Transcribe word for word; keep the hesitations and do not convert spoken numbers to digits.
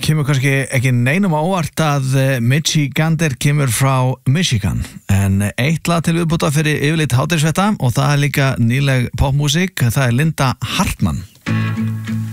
kemur kannski ekki neinum á óvart að Michigander kemur frá Michigan, en eitt lag til viðbúta fyrir yfirleitt hádegisfrétta og það er líka nýleg popmúsík, það er Linda Hartmann.